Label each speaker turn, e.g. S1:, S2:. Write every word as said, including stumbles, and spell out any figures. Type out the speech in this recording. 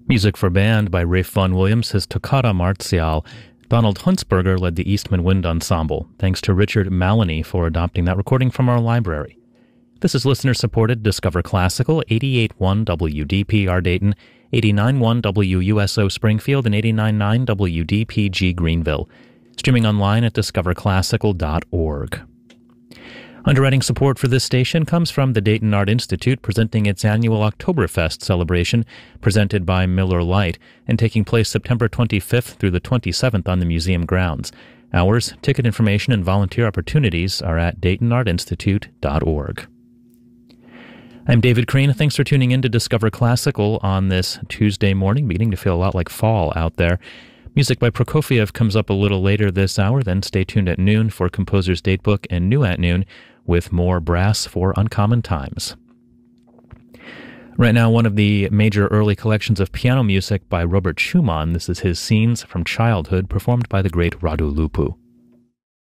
S1: Music for band by Rafe Vaughan Williams, his Toccata Martial. Donald Huntsberger led the Eastman Wind Ensemble. Thanks to Richard Maloney for adopting that recording from our library. This is listener-supported Discover Classical, eighty-eight point one W D P R Dayton, eighty-nine point one W U S O Springfield, and eighty-nine point nine W D P G Greenville. Streaming online at discover classical dot org. Underwriting support for this station comes from the Dayton Art Institute, presenting its annual Oktoberfest celebration, presented by Miller Lite, and taking place September twenty-fifth through the twenty-seventh on the museum grounds. Hours, ticket information, and volunteer opportunities are at dayton art institute dot org. I'm David Crane. Thanks for tuning in to Discover Classical on this Tuesday morning, beginning to feel a lot like fall out there. Music by Prokofiev comes up a little later this hour, then stay tuned at noon for Composer's Datebook and New at Noon with more brass for uncommon times. Right now, one of the major early collections of piano music by Robert Schumann. This is his Scenes from Childhood, performed by the great Radu Lupu.